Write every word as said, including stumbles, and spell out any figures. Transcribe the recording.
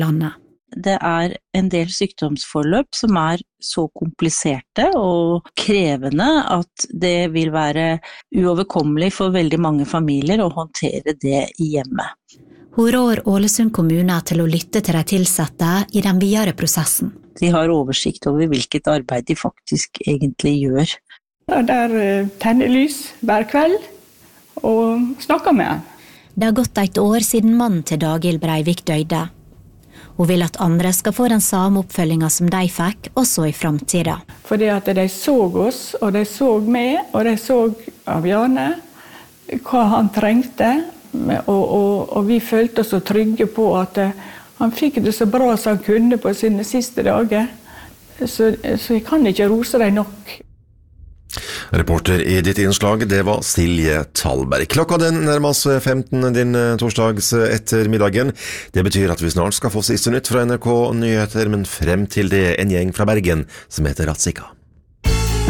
landet. Det er en del sykdomsforløp som er så kompliserte og krevende at det vil være uoverkommelig for veldig mange familier å håndtere det i hjemmet. Hun rår Ålesund kommune til å lytte til de tilsatte i den videre prosessen. De har oversikt over hvilket arbeid de faktisk egentlig gjør. Der tenner lys hver kveld og snakker med han. Det har gått et år siden mannen til Daghild Breivik døde. Hun vil at andre skal få den samme oppfølgingen som de fikk, også i fremtiden. Fordi at de så oss, og de så meg, og de så av Bjarne, hva han trengte, og, og, og vi følte oss så trygge på at han fikk det så bra som han kunne på sine siste dager. Så, så jeg kan ikke rose dem nok. Reporter i ditt innslag, det var Silje Talberg. Klokka den nærmer oss femten din torsdags ettermiddagen. Det betyr at vi snart skal få siste nytt fra N R K Nyheter, men frem til det en gjeng fra Bergen som heter Ratzika.